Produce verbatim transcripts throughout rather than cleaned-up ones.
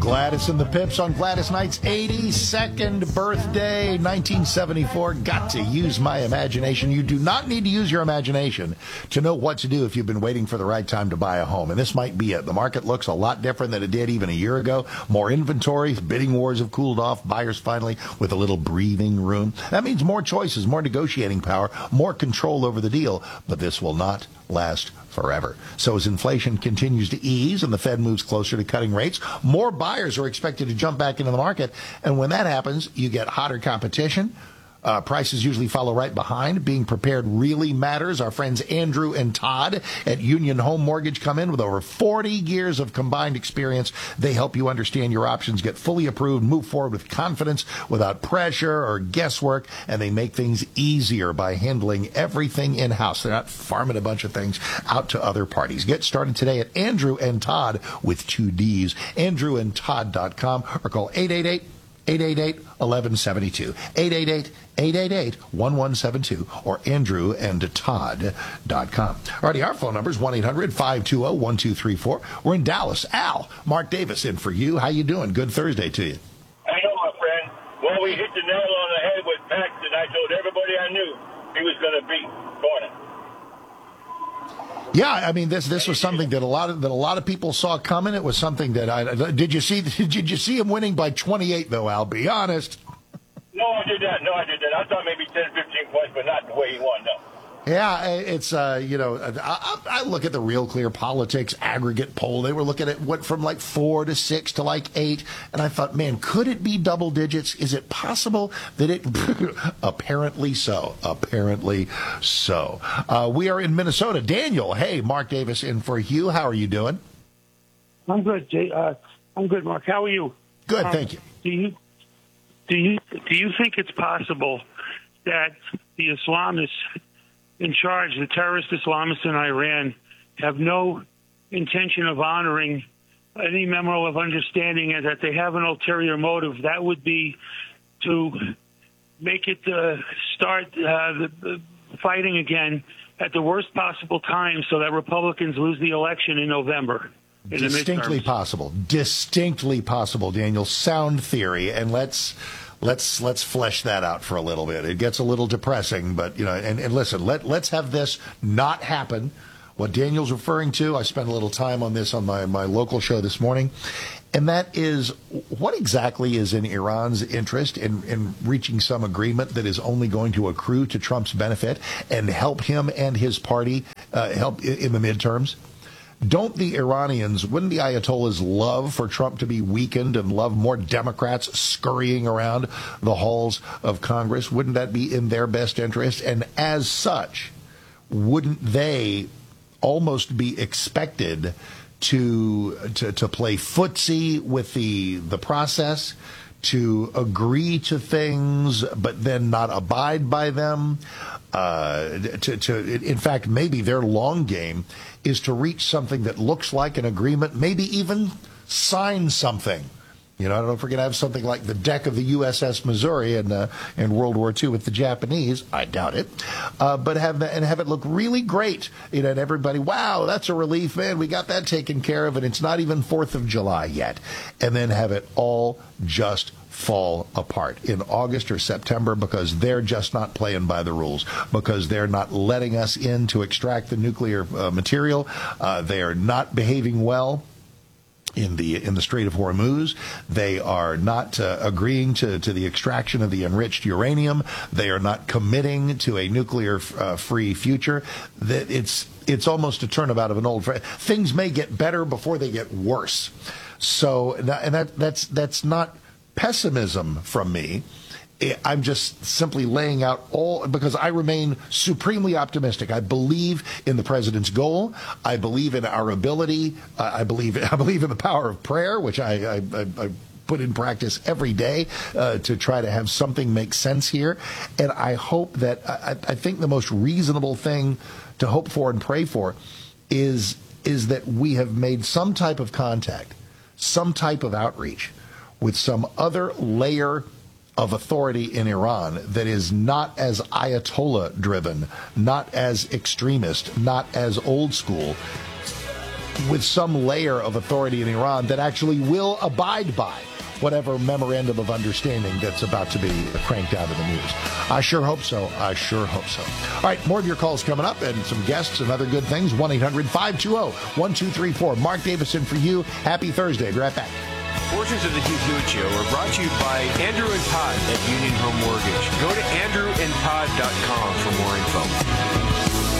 Gladys and the Pips on Gladys Knight's eighty-second birthday, nineteen seventy-four. Got to use my imagination. You do not need to use your imagination to know what to do if you've been waiting for the right time to buy a home. And this might be it. The market looks a lot different than it did even a year ago. More inventory, bidding wars have cooled off, buyers finally with a little breathing room. That means more choices, more negotiating power, more control over the deal. But this will not last forever. So as inflation continues to ease and the Fed moves closer to cutting rates, more buyers are expected to jump back into the market. And when that happens, you get hotter competition. Uh, prices usually follow right behind. Being prepared really matters. Our friends Andrew and Todd at Union Home Mortgage come in with over forty years of combined experience. They help you understand your options, get fully approved, move forward with confidence without pressure or guesswork, and they make things easier by handling everything in-house. They're not farming a bunch of things out to other parties. Get started today at Andrew and Todd with two D's, andrew and todd dot com, or call eight eight eight, eight eight eight, one one seven two, eight eight eight, eight eight eight, one one seven two, or andrew and todd dot com. Alrighty, our phone number is one eight hundred, five two zero, one two three four. We're in Dallas. Al, Mark Davis in for you. How you doing? Good Thursday to you. I know, my friend. Well, we hit the nail on the head with Paxton. I told everybody I knew he was going to beat Corner. Yeah, I mean this this was something that a lot of that a lot of people saw coming. It was something that I did you see did you see him winning by twenty-eight though, Al? Be honest. No, I did not. No, I did not. I thought maybe ten, fifteen points, but not the way he won, no. Yeah, it's, uh, you know, I, I look at the Real Clear Politics aggregate poll. They were looking at what from like four to six to like eight. And I thought, man, could it be double digits? Is it possible that it? Apparently so. Apparently so. Uh, we are in Minnesota. Daniel, hey, Mark Davis in for you. How are you doing? I'm good, Jay. Uh, I'm good, Mark. How are you? Good, um, thank you. Do you do you do you think it's possible that the Islamists in charge, the terrorist Islamists in Iran, have no intention of honoring any memo of understanding and that they have an ulterior motive? That would be to make it uh, start uh, the, the fighting again at the worst possible time so that Republicans lose the election in November. In Distinctly possible. Distinctly possible, Daniel. Sound theory. And let's... Let's let's flesh that out for a little bit. It gets a little depressing, but you know, and, and listen, let let's have this not happen. What Daniel's referring to, I spent a little time on this on my, my local show this morning, and that is what exactly is in Iran's interest in, in reaching some agreement that is only going to accrue to Trump's benefit and help him and his party uh, help in the midterms. Don't the Iranians, wouldn't the Ayatollahs love for Trump to be weakened and love more Democrats scurrying around the halls of Congress? Wouldn't that be in their best interest? And as such, wouldn't they almost be expected to to, to play footsie with the the process, to agree to things but then not abide by them? Uh, to, to, in fact, maybe their long game is to reach something that looks like an agreement, maybe even sign something. You know, I don't know if we're going to have something like the deck of the U S S Missouri in, uh, in World War Two with the Japanese. I doubt it. Uh, but have and have it look really great. You know, and everybody, wow, that's a relief, man. We got that taken care of, and it's not even fourth of July yet. And then have it all just fall apart in August or September because they're just not playing by the rules, because they're not letting us in to extract the nuclear uh, material. Uh, they are not behaving well in the in the Strait of Hormuz. They are not uh, agreeing to, to the extraction of the enriched uranium. They are not committing to a nuclear uh, free future. That it's it's almost a turnabout of an old friend. Things may get better before they get worse. So, and that that's that's not pessimism from me. I'm just simply laying out all, because I remain supremely optimistic. I believe in the president's goal. I believe in our ability. Uh, I believe I believe in the power of prayer, which I, I, I, I put in practice every day uh, to try to have something make sense here. And I hope that I, I think the most reasonable thing to hope for and pray for is is that we have made some type of contact, some type of outreach with some other layer of authority in Iran that is not as Ayatollah driven, not as extremist, not as old school, with some layer of authority in Iran that actually will abide by whatever memorandum of understanding that's about to be cranked out in the news. I sure hope so. I sure hope so. All right, more of your calls coming up and some guests and other good things. one eight hundred five two zero one two three four. Mark Davison for you. Happy Thursday. Be right back. Portions of the Hugh Hewitt Show are brought to you by Andrew and Todd at Union Home Mortgage. Go to andrew and todd dot com for more info.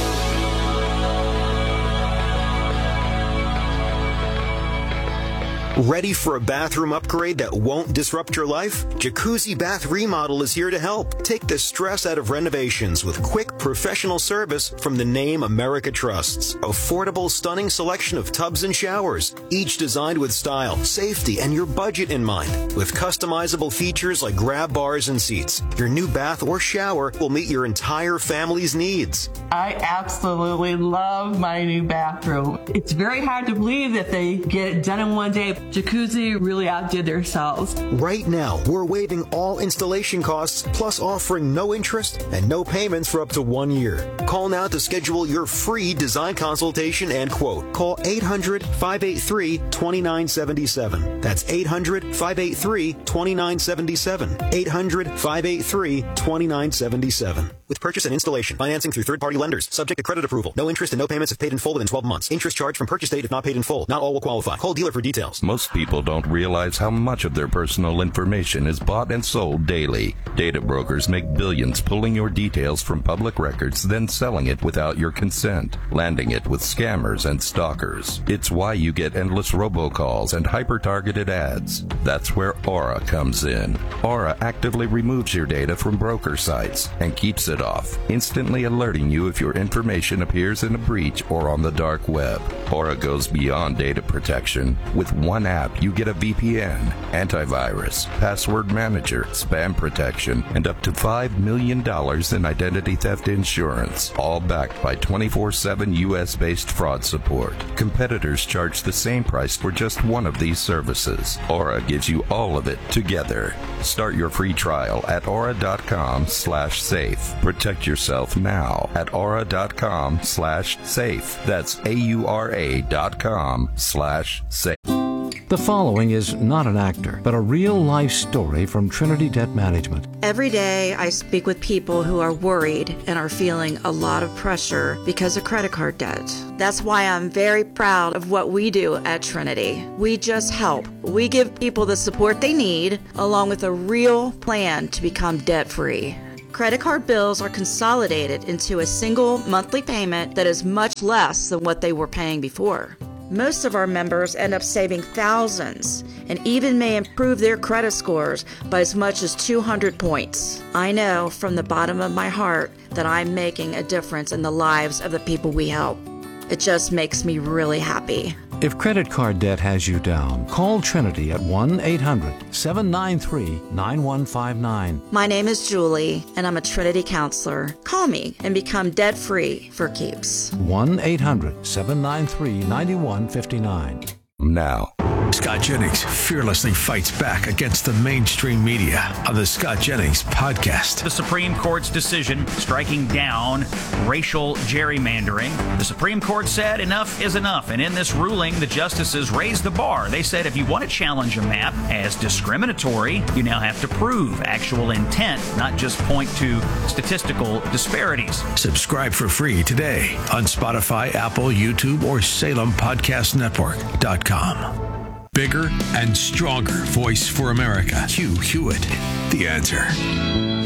Ready for a bathroom upgrade that won't disrupt your life? Jacuzzi Bath Remodel is here to help. Take the stress out of renovations with quick, professional service from the name America trusts. Affordable, stunning selection of tubs and showers, each designed with style, safety, and your budget in mind. With customizable features like grab bars and seats, your new bath or shower will meet your entire family's needs. I absolutely love my new bathroom. It's very hard to believe that they get it done in one day. Jacuzzi really outdid themselves. Right now, we're waiving all installation costs, plus offering no interest and no payments for up to one year. Call now to schedule your free design consultation and quote. Call eight hundred five eight three two nine seven seven. That's eight hundred five eight three two nine seven seven. eight hundred five eight three two nine seven seven. With purchase and installation, financing through third-party lenders, subject to credit approval. No interest and no payments if paid in full within twelve months. Interest charged from purchase date if not paid in full. Not all will qualify. Call dealer for details. Most people don't realize how much of their personal information is bought and sold daily. Data brokers make billions pulling your details from public records, then selling it without your consent, landing it with scammers and stalkers. It's why you get endless robocalls and hyper-targeted ads. That's where Aura comes in. Aura actively removes your data from broker sites and keeps it off, instantly alerting you if your information appears in a breach or on the dark web. Aura goes beyond data protection. With one app, you get a V P N, antivirus, password manager, spam protection, and up to five million dollars in identity theft insurance, all backed by twenty-four seven U S-based fraud support. Competitors charge the same price for just one of these services. Aura gives you all of it together. Start your free trial at aura.com slash safe. Protect yourself now at aura.com slash safe. That's A-U-R-A dot com slash safe. The following is not an actor, but a real-life story from Trinity Debt Management. Every day I speak with people who are worried and are feeling a lot of pressure because of credit card debt. That's why I'm very proud of what we do at Trinity. We just help. We give people the support they need, along with a real plan to become debt-free. Credit card bills are consolidated into a single monthly payment that is much less than what they were paying before. Most of our members end up saving thousands and even may improve their credit scores by as much as two hundred points. I know from the bottom of my heart that I'm making a difference in the lives of the people we help. It just makes me really happy. If credit card debt has you down, call Trinity at one eight hundred seven nine three nine one five nine. My name is Julie, and I'm a Trinity counselor. Call me and become debt-free for keeps. one eight hundred seven nine three nine one five nine. Now, Scott Jennings fearlessly fights back against the mainstream media on the Scott Jennings Podcast. The Supreme Court's decision striking down racial gerrymandering. The Supreme Court said enough is enough, and in this ruling, the justices raised the bar. They said if you want to challenge a map as discriminatory, you now have to prove actual intent, not just point to statistical disparities. Subscribe for free today on Spotify, Apple, YouTube, or Salem Podcast Network dot com. Bigger and stronger voice for America. Hugh Hewitt, The Answer.